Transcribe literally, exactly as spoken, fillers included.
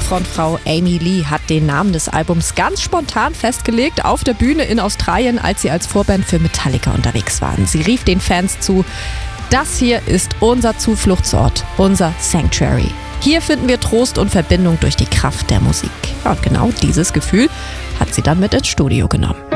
Frontfrau Amy Lee hat den Namen des Albums ganz spontan festgelegt auf der Bühne in Australien, als sie als Vorband für Metallica unterwegs waren. Sie rief den Fans zu: Das hier ist unser Zufluchtsort, unser Sanctuary. Hier finden wir Trost und Verbindung durch die Kraft der Musik. Ja, und genau dieses Gefühl hat sie dann mit ins Studio genommen.